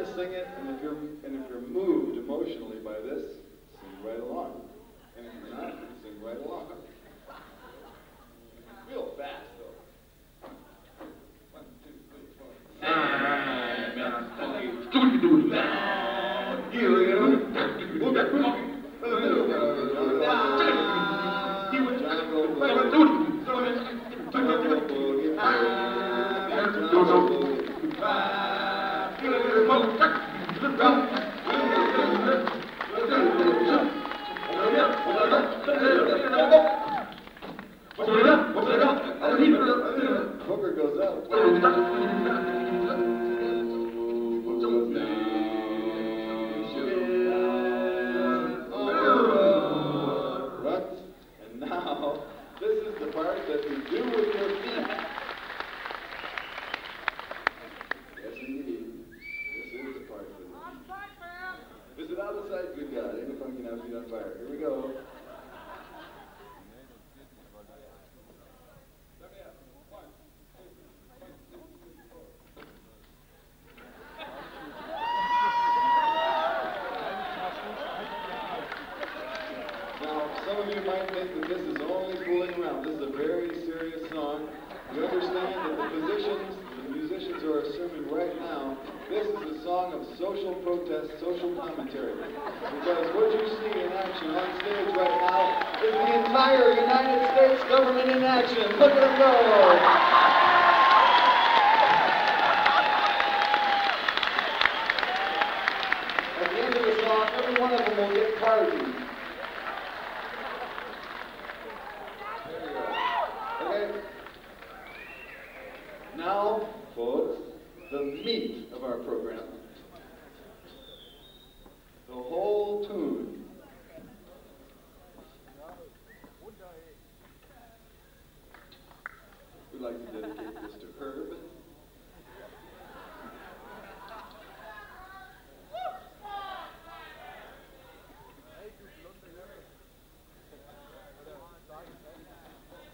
sing it, and if you're moved emotionally by this, sing right along. And if you're not, sing right along. Real fast though. 1, 2, 3, 4. Hooker goes up. And now, this is the part that you do with your feet. Yes, indeed. This is the part for the feet. Is it out of sight? Good God. Ain't no fun can have feet on fire. Here we go. Some of you might think that this is only fooling around. This is a very serious song. You understand that the musicians are assuming right now, this is a song of social protest, social commentary. Because what you see in action on stage right now is the entire United States government in action. Look at them go! At the end of the song, every one of them will get pardoned. Now, folks, the meat of our program. The whole tune. We'd like to dedicate this to Herb.